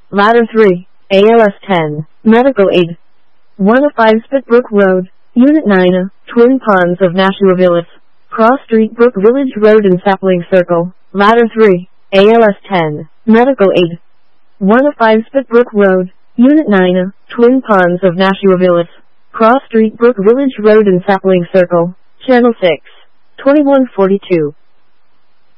Ladder 3, ALS 10, Medical Aid. 105 Spitbrook Road, Unit 9, Twin Ponds of Nashua Villas. Cross Street Brook Village Road and Sapling Circle. Ladder 3, ALS 10, Medical Aid. 105 Spitbrook Road, Unit 9, Twin Ponds of Nashua Villas. Cross Street Brook Village Road and Sapling Circle. Channel 6, 2142.